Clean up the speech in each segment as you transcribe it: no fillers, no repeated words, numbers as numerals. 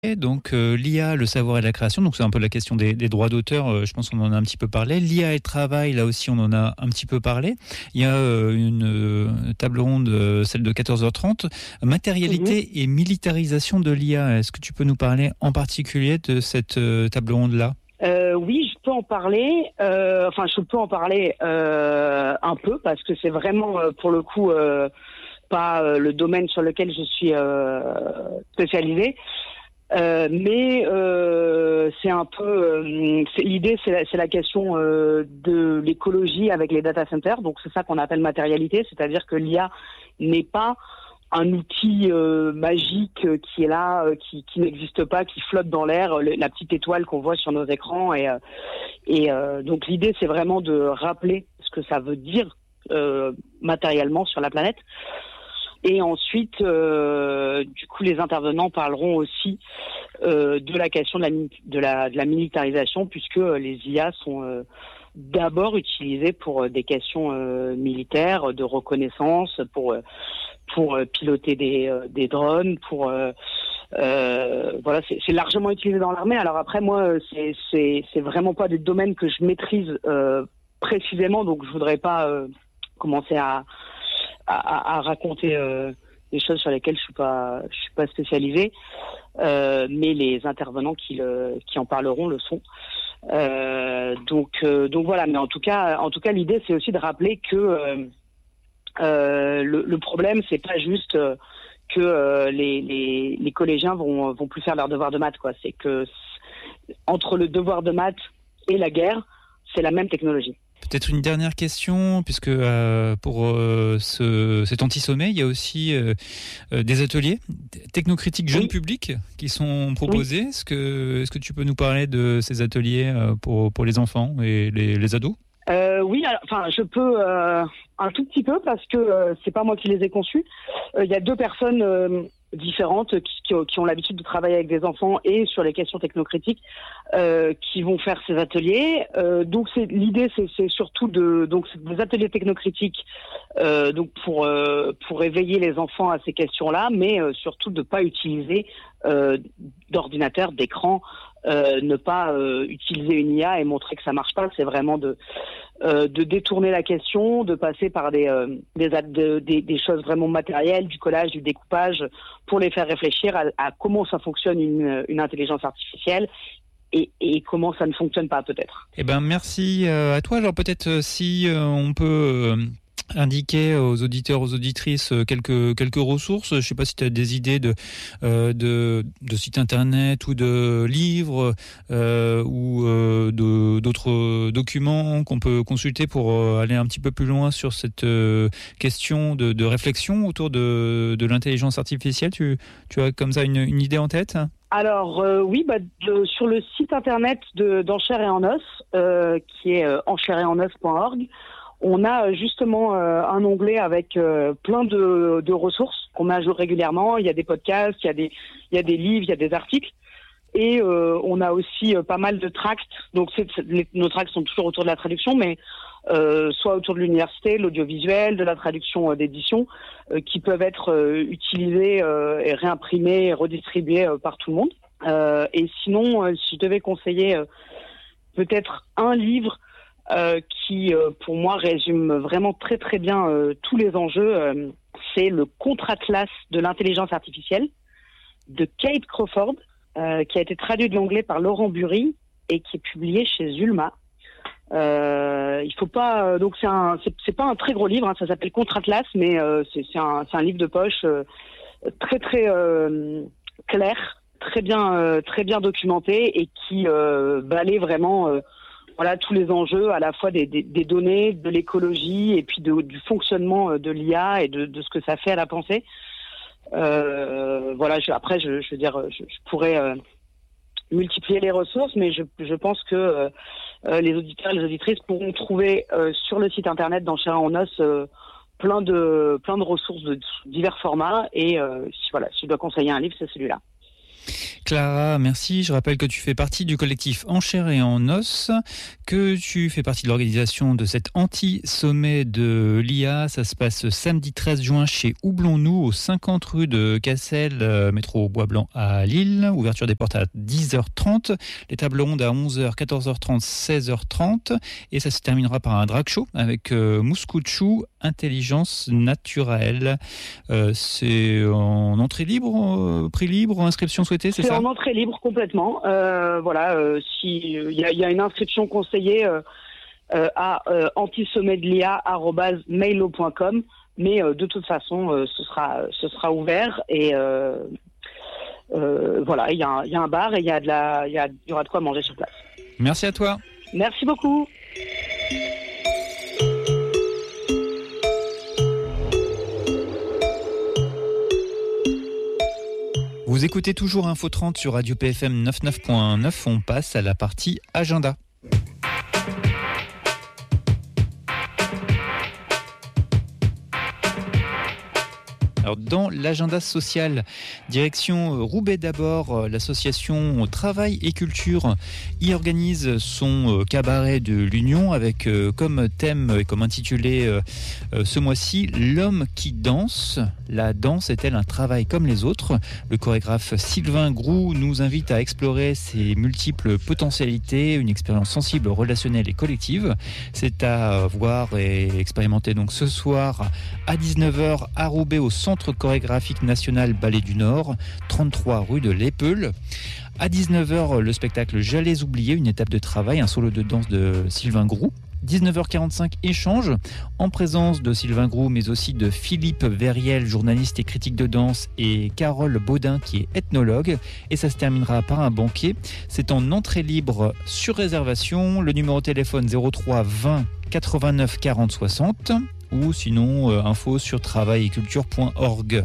Donc l'IA, le savoir et la création, donc c'est un peu la question des droits d'auteur, je pense qu'on en a un petit peu parlé. L'IA et le travail, là aussi on en a un petit peu parlé. Il y a une table ronde, celle de 14h30, matérialité et militarisation de l'IA. Est-ce que tu peux nous parler en particulier de cette table ronde-là ? Oui, je peux en parler. Je peux en parler un peu parce que c'est vraiment, pour le coup, pas le domaine sur lequel je suis spécialisée. Mais c'est un peu l'idée, c'est la question de l'écologie avec les data centers. Donc c'est ça qu'on appelle matérialité, c'est-à-dire que l'IA n'est pas un outil magique qui est là, qui n'existe pas, qui flotte dans l'air, la petite étoile qu'on voit sur nos écrans. Et donc l'idée, c'est vraiment de rappeler ce que ça veut dire matériellement sur la planète. Et ensuite, du coup, les intervenants parleront aussi de la question de la militarisation, puisque les IA sont d'abord utilisées pour des questions militaires, de reconnaissance, pour piloter des drones, c'est largement utilisé dans l'armée. Alors après, moi, c'est vraiment pas des domaines que je maîtrise précisément, donc je voudrais pas commencer à raconter des choses sur lesquelles je suis pas spécialisée, mais les intervenants qui en parleront le sont. Donc voilà. Mais en tout cas, l'idée c'est aussi de rappeler que le problème c'est pas juste que les collégiens vont plus faire leur devoir de maths, quoi. C'est que entre le devoir de maths et la guerre, c'est la même technologie. Peut-être une dernière question, puisque pour cet anti-sommeil, il y a aussi des ateliers technocritiques jeunes publics qui sont proposés. Oui. Est-ce que tu peux nous parler de ces ateliers pour les enfants et les ados ? Oui, je peux un tout petit peu parce que c'est pas moi qui les ai conçus. Il y a deux personnes différentes qui ont l'habitude de travailler avec des enfants et sur les questions technocritiques qui vont faire ces ateliers. Donc l'idée c'est surtout c'est des ateliers technocritiques donc pour éveiller les enfants à ces questions-là, mais surtout de pas utiliser d'ordinateur, d'écran, ne pas utiliser une IA et montrer que ça marche pas. C'est vraiment de détourner la question, de passer par des choses vraiment matérielles, du collage, du découpage, pour les faire réfléchir à comment ça fonctionne une intelligence artificielle et comment ça ne fonctionne pas peut-être. Eh ben merci à toi. Alors peut-être si on peut indiquer aux auditeurs, aux auditrices quelques ressources. Je ne sais pas si tu as des idées de sites internet ou de livres ou d'autres documents qu'on peut consulter pour aller un petit peu plus loin sur cette question de réflexion autour de l'intelligence artificielle. Tu as comme ça une idée en tête ? Alors oui, sur le site internet d'Enchères et en Os, qui est enchèresetenos.org, on a justement un onglet avec plein de ressources qu'on met à jour régulièrement. Il y a des podcasts, il y a des livres, il y a des articles. Et on a aussi pas mal de tracts. Donc nos tracts sont toujours autour de la traduction, mais soit autour de l'université, l'audiovisuel, de la traduction d'édition, qui peuvent être utilisés et réimprimés et redistribués par tout le monde. Et sinon, si je devais conseiller peut-être un livre qui, pour moi, résume vraiment très très bien tous les enjeux, c'est le Contre-Atlas de l'intelligence artificielle de Kate Crawford, qui a été traduit de l'anglais par Laurent Bury et qui est publié chez Zulma. Il faut pas, donc c'est pas un très gros livre, hein, ça s'appelle Contre-Atlas, mais c'est un livre de poche très très clair, très bien documenté et qui balaie vraiment tous les enjeux à la fois des données, de l'écologie et puis du fonctionnement de l'IA et de ce que ça fait à la pensée. Je pourrais multiplier les ressources, mais je pense que les auditeurs et les auditrices pourront trouver sur le site internet d'Enchères en Os plein de ressources de divers formats. Et si je dois conseiller un livre, c'est celui-là. Clara, merci. Je rappelle que tu fais partie du collectif En Chair et en Os, que tu fais partie de l'organisation de cet anti-sommet de l'IA. Ça se passe samedi 13 juin chez Houblon-nous, au 50 rue de Cassel, métro Bois-Blanc à Lille. Ouverture des portes à 10h30. Les tables rondes à 11h, 14h30, 16h30. Et ça se terminera par un drag show avec Mouscouchou, Intelligence Naturelle. C'est en entrée libre, prix libre, inscription souhaitée, c'est ça ? C'est en entrée libre complètement. Si il y a une inscription conseillée à antisommetdelia@mailo.com, mais de toute façon ce sera ouvert et il y a un bar et il y aura de quoi manger sur place. Merci à toi. Merci beaucoup. Vous écoutez toujours Info 30 sur Radio PFM 99.9. On passe à la partie agenda. Alors dans l'agenda social, direction Roubaix d'abord, l'association Travail et Culture y organise son cabaret de l'Union avec comme thème et comme intitulé ce mois-ci « L'homme qui danse ». La danse est-elle un travail comme les autres ? Le chorégraphe Sylvain Groux nous invite à explorer ses multiples potentialités, une expérience sensible, relationnelle et collective. C'est à voir et expérimenter donc ce soir à 19h à Roubaix au Centre chorégraphique national Ballet du Nord, 33 rue de l'Épeule. À 19h, le spectacle J'allais oublier, une étape de travail, un solo de danse de Sylvain Groux. 19h45, échange en présence de Sylvain Groux, mais aussi de Philippe Verriel, journaliste et critique de danse, et Carole Baudin, qui est ethnologue. Et ça se terminera par un banquet. C'est en entrée libre sur réservation. Le numéro de téléphone 03 20 89 40 60 ou sinon info sur travailetculture.org.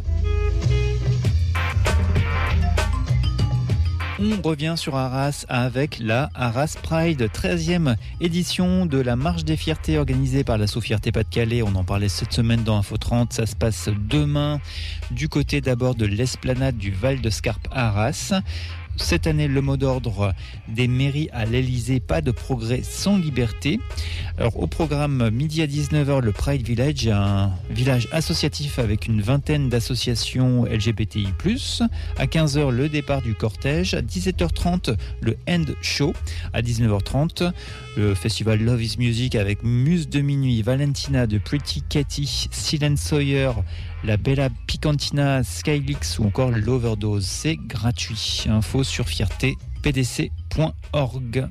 On revient sur Arras avec la Arras Pride, 13e édition de la Marche des Fiertés organisée par l'Asso Fierté Pas-de-Calais. On en parlait cette semaine dans Info 30. Ça se passe demain du côté d'abord de l'esplanade du Val de Scarpe à Arras. Cette année, le mot d'ordre des mairies à l'Elysée, pas de progrès sans liberté. Alors, au programme, midi à 19h, le Pride Village, un village associatif avec une vingtaine d'associations LGBTI+. À 15h, le départ du cortège. À 17h30, le End Show. À 19h30, le festival Love is Music avec Muse de Minuit, Valentina de Pretty Katy, Silence Sawyer, la Bella Picantina, Skylix ou encore l'Overdose. C'est gratuit. Info sur fiertépdc.org.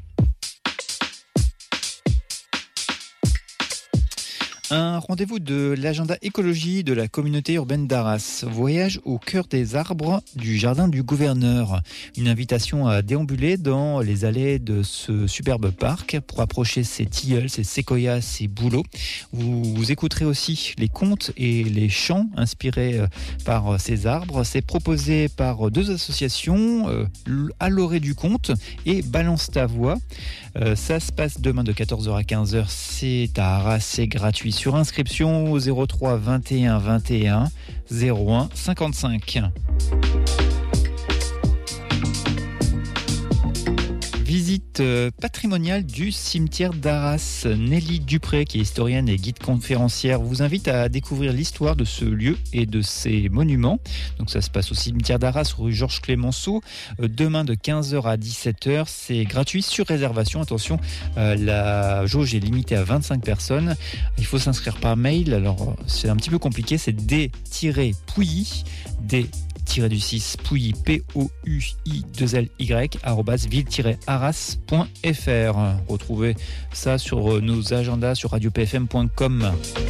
Un rendez-vous de l'agenda écologie de la communauté urbaine d'Arras. Voyage au cœur des arbres du jardin du gouverneur. Une invitation à déambuler dans les allées de ce superbe parc pour approcher ses tilleuls, ses séquoias, ses bouleaux. Vous écouterez aussi les contes et les chants inspirés par ces arbres. C'est proposé par deux associations, à l'orée du conte et Balance ta voix. Ça se passe demain de 14h à 15h. C'est à Arras, c'est gratuit. Sur inscription au 03 21 21 01 55. Visite patrimoniale du cimetière d'Arras. Nelly Dupré, qui est historienne et guide conférencière, vous invite à découvrir l'histoire de ce lieu et de ses monuments. Donc ça se passe au cimetière d'Arras, rue Georges Clémenceau, demain de 15h à 17h. C'est gratuit sur réservation. Attention, la jauge est limitée à 25 personnes. Il faut s'inscrire par mail. Alors c'est un petit peu compliqué, c'est d-pouilly, d-du-6 pouilly, POUI2LY @ville-arras.fr. Retrouvez ça sur nos agendas sur radiopfm.com.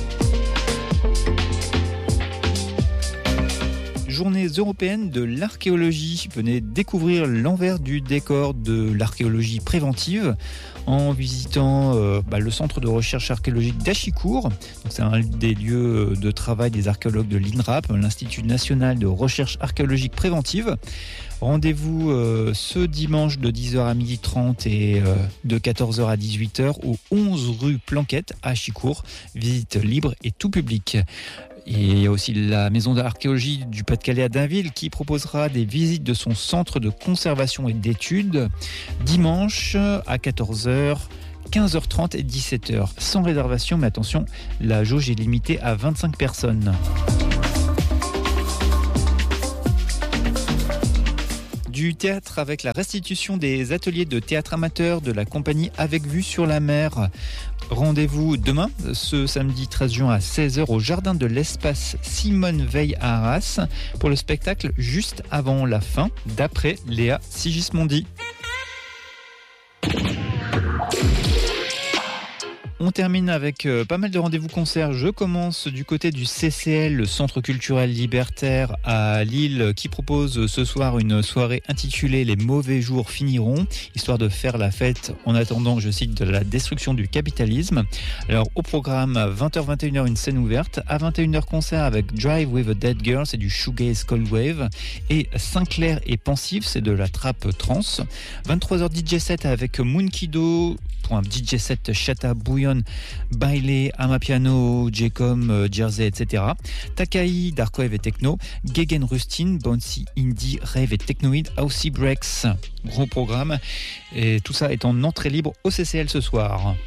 Journées européennes de l'archéologie. Venez découvrir l'envers du décor de l'archéologie préventive en visitant le centre de recherche archéologique d'Achicourt. Donc, c'est un des lieux de travail des archéologues de l'INRAP, l'Institut national de recherche archéologique préventive. Rendez-vous ce dimanche de 10h à 12h30 et de 14h à 18h au 11 rue Planquette à Achicourt. Visite libre et tout public. Et il y a aussi la maison d'archéologie du Pas-de-Calais à Dainville qui proposera des visites de son centre de conservation et d'études dimanche à 14h. 15h30 et 17h, sans réservation, mais attention, la jauge est limitée à 25 personnes. Du théâtre avec la restitution des ateliers de théâtre amateur de la compagnie Avec Vue sur la mer. Rendez-vous demain, ce samedi 13 juin à 16h au jardin de l'espace Simone Veil à Arras pour le spectacle Juste avant la fin, d'après Léa Sigismondi. On termine avec pas mal de rendez-vous concerts. Je commence du côté du CCL, le Centre culturel libertaire à Lille, qui propose ce soir une soirée intitulée « Les mauvais jours finiront », histoire de faire la fête en attendant, je cite, de la destruction du capitalisme. Alors au programme, 20h-21h, une scène ouverte. À 21h, concert avec Drive with a Dead Girl, c'est du shoegaze cold wave. Et Sinclair et Pensif, c'est de la trappe trance. 23h, DJ set avec Moonkido, DJ set Chata Bouillon, Baile, Amapiano, J-Com, Jersey, etc. Takai, Dark Wave et Techno, Gegen Rustin, Bouncy, Indie, Rave et Technoid, Housey Breaks. Gros programme. Et tout ça est en entrée libre au CCL ce soir.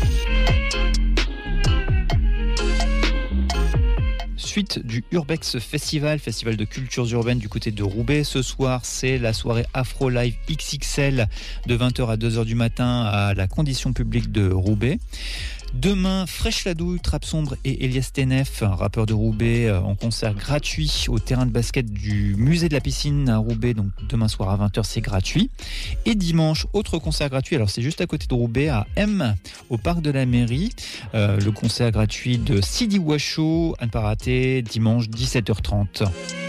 Suite du Urbex Festival de cultures urbaines du côté de Roubaix. Ce soir, c'est la soirée Afro Live XXL de 20h à 2h du matin à la Condition publique de Roubaix. Demain, Fresh Ladouille, Trappe Sombre et Elias Tenef, un rappeur de Roubaix, en concert gratuit au terrain de basket du musée de la piscine à Roubaix. Donc demain soir à 20h, c'est gratuit. Et dimanche, autre concert gratuit. Alors c'est juste à côté de Roubaix, à M, au parc de la mairie. Le concert gratuit de Sidi Washo, à ne pas rater, dimanche 17h30.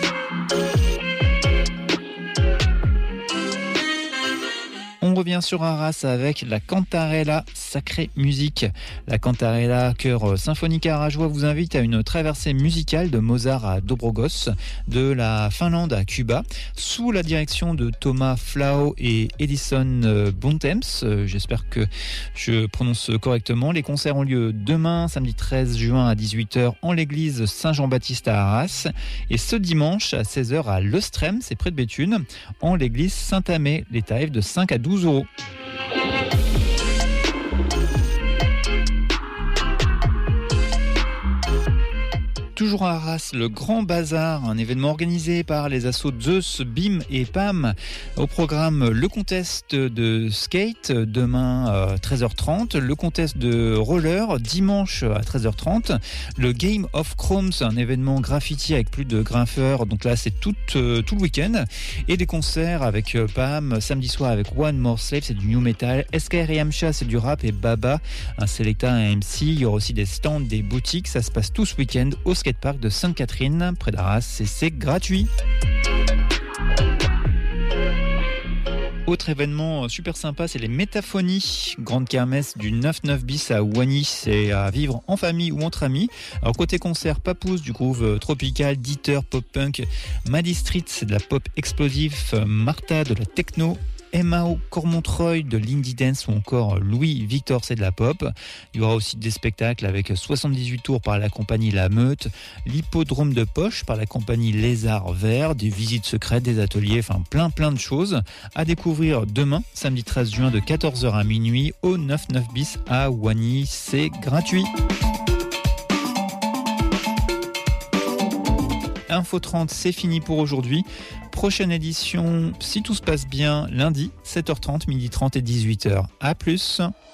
On revient sur Arras avec la Cantarella Sacrée Musique. La Cantarella, chœur symphonique arajois, vous invite à une traversée musicale de Mozart à Dobrogos, de la Finlande à Cuba, sous la direction de Thomas Flau et Edison Bontemps. J'espère que je prononce correctement. Les concerts ont lieu demain, samedi 13 juin à 18h, en l'église Saint-Jean-Baptiste à Arras, et ce dimanche à 16h à Lestrem, c'est près de Béthune, en l'église Saint-Amé. Les tarifs de 5 à 12 €. Toujours à Arras, le Grand Bazar, un événement organisé par les assos Zeus, BIM et PAM. Au programme, le contest de skate, demain 13h30, le contest de roller, dimanche à 13h30, le Game of Chromes, un événement graffiti avec plus de grimpeurs, donc là c'est tout le week-end, et des concerts avec PAM, samedi soir avec One More Slave, c'est du new metal, SKR et Amcha, c'est du rap, et Baba, un Selecta, un MC. Il y aura aussi des stands, des boutiques, ça se passe tout ce week-end au skatepark de Sainte-Catherine, près d'Arras, et c'est gratuit. Autre événement super sympa, c'est les Métaphonies, grande kermesse du 9-9 bis à Wany, c'est à vivre en famille ou entre amis. Alors côté concert, Papouze du groove tropical, Dieter, pop-punk, Maddy Street, c'est de la pop explosif, Martha de la techno, Emao Cormontreuil de l'Indie Dance ou encore Louis Victor, c'est de la pop. Il y aura aussi des spectacles avec 78 tours par la compagnie La Meute, l'Hippodrome de Poche par la compagnie Lézard Vert, des visites secrètes, des ateliers, enfin plein de choses à découvrir demain, samedi 13 juin de 14h à minuit au 9-9 bis à Wany, c'est gratuit. Info 30, c'est fini pour aujourd'hui. Prochaine édition, si tout se passe bien, lundi, 7h30, 12h30 et 18h. À plus.